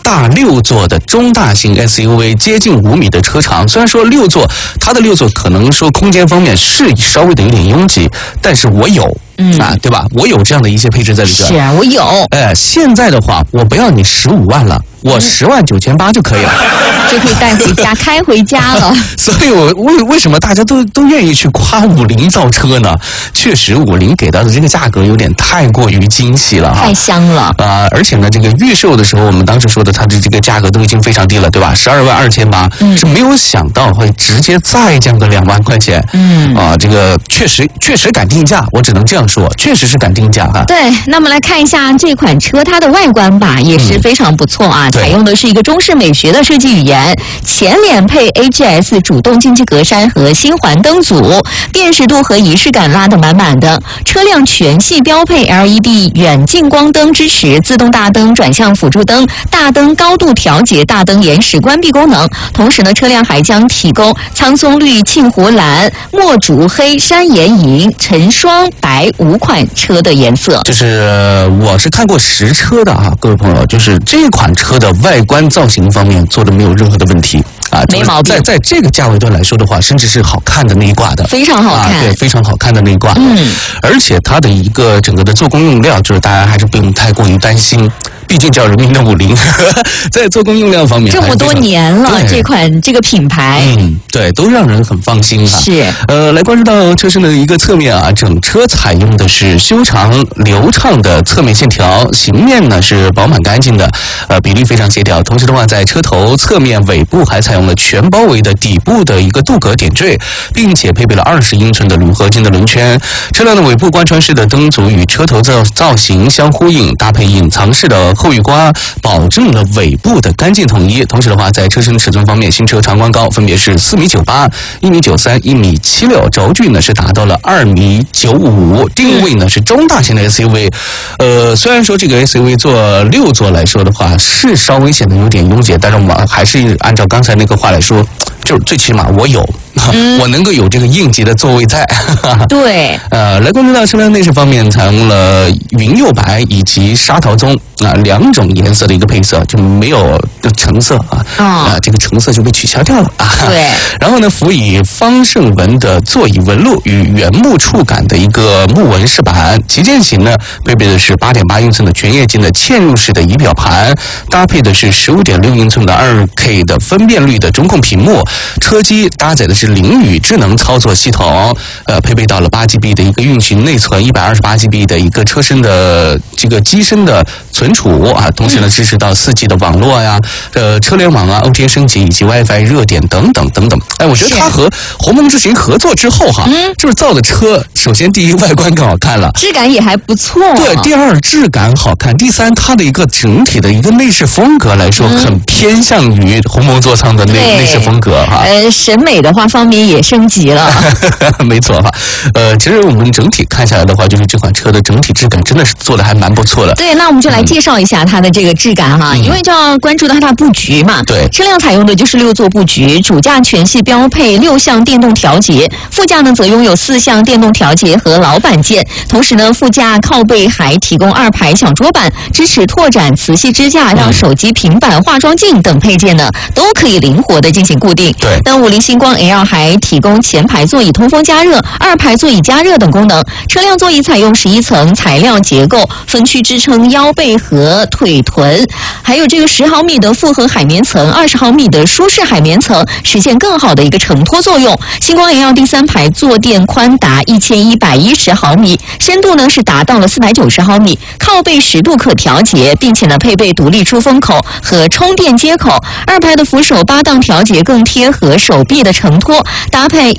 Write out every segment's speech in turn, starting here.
大6座的中大型 SUV， 接近5米的车长。虽然说6座，它的6座可能说空间方面是稍微的有点拥挤，但是我有。对吧？我有这样的一些配置在里边。 是啊，我有。 现在的话，我不要你15万了，我10.98000就可以了， 就可以带回家，开回家了。 所以我为什么大家都愿意去夸50造车呢？确实，50给到的这个价格有点太过于惊喜了哈， 太香了而且呢，这个预售的时候，我们当时说的它的这个价格都已经非常低了，对吧？12.28万，是没有想到会直接再降个2万块钱。这个确实敢定价，我只能这样说，确实是敢定价哈。 对，那么来看一下这款车它的外观吧，也是非常不错啊，采用的是一个中式美学的设计语言，前脸配 AGS 主动进气格栅和新环灯组，辨识度和仪式感拉得满满的。车辆全系标配 LED 远近光灯支持，自动大灯、转向辅助灯、大灯高度调节、大灯延时关闭功能。同时呢，车辆还将提供苍松绿、沁湖蓝、墨竹黑、山岩银、沉霜白5款车的颜色。 就是我是看过实车的啊，各位朋友，就是这款车的外观造型方面做的没有任何的问题啊， 没毛病。 在这个价位段来说的话，甚至是好看的那一挂的， 非常好看， 对，非常好看的那一挂。而且它的一个整个的做工用料，就是大家还是不用太过于担心。毕竟叫人民的50，在做工用料方面这么多年了，这个品牌， 对，都让人很放心哈。 是， 来关注到车身的一个侧面啊，整车采用的是修长流畅的侧面线条，形面呢是饱满干净的，比例非常协调。同时的话，在车头、侧面、尾部还采用了全包围的底部的一个镀铬点缀，并且配备了20英寸的铝合金的轮圈。车辆的尾部贯穿式的灯组与车头造型相呼应，搭配隐藏式的后雨刮，保证了尾部的干净统一。同时的话，在车身尺寸方面，新车长宽高分别是4.98米、1.93米、1.76米，轴距呢是达到了2.95米，定位呢是中大型的 SUV。虽然说这个 SUV 做6座来说的话，是稍微显得有点拥挤，但是我们还是按照刚才那个话来说，就是最起码我有。我能够有这个应急的座位在。 对。 来关注到车辆内饰方面，采用了云釉白以及沙桃棕2种颜色的一个配色，就没有橙色这个橙色就被取消掉了啊。 对。 然后呢，辅以方正纹的座椅纹路与原木触感的一个木纹饰板。旗舰型呢，配备的是8.8英寸的全液晶的嵌入式的仪表盘，搭配的是15.6英寸的2K 的分辨率的中控屏幕。车机搭载的是凌宇智能操作系统，配备到了8GB 的一个运行内存，128GB 的一个车身的这个机身的存储啊，同时呢支持到4G 的网络呀，车联网啊 ，OTA 升级以及 WiFi 热点等等等等。我觉得它和鸿蒙智行合作之后哈，就是造的车，首先第一外观更好看了， 质感也还不错。 对，第二质感好看，第三它的一个整体的一个内饰风格来说，很偏向于鸿蒙座舱的内饰风格哈。 审美的话方面也升级了。 没错哈。其实我们整体看下来的话，就是这款车的整体质感真的是做的还蛮不错的。 对，那我们就来介绍一下它的这个质感哈，因为就要关注到它的布局嘛。 对， 车辆采用的就是6座布局，主驾全系标配6项电动调节，副驾呢则拥有4项电动调节和老板键。同时呢，副驾靠背还提供2排小桌板，支持拓展磁吸支架，让手机、平板、化妆镜等配件呢都可以灵活的进行固定。 对， 那50星光 L 还提供前排座椅通风加热、2排座椅加热等功能。车辆座椅采用11层材料结构，分区支撑腰背和腿臀，还有这个10毫米的复合海绵层、20毫米的舒适海绵层，实现更好的一个承托作用。星光 L 第3排坐垫宽达1110毫米，深度呢是达到了490毫米，靠背10度可调节，并且呢配备独立出风口和充电接口。2排的扶手8档调节更贴合手臂的承托，搭配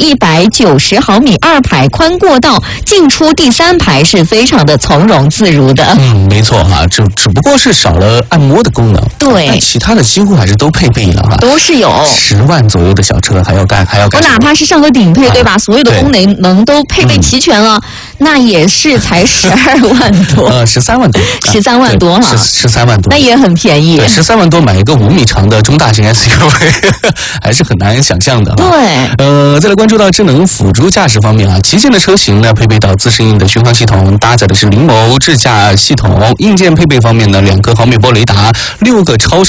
190毫米2排宽过道，进出第3排是非常的从容自如的。 没错哈，只不过是少了按摩的功能。 对， 但其他的几乎还是都配备了哈， 都是有。 10万左右的小车还要干。 我哪怕是上个顶配，对吧？所有的功能都配备齐全了，那也是才12万多。 13万多 ，13万多哈 ，13万多， 那也很便宜。 对，13万多买一个5米长的中大型 SUV， 还是很难想象的。 对， 再来关注到智能辅助驾驶方面啊，旗舰的车型呢配备到自适应的巡航系统，搭载的是灵眸智驾系统。硬件配备方面呢，2颗毫米波雷达，6个超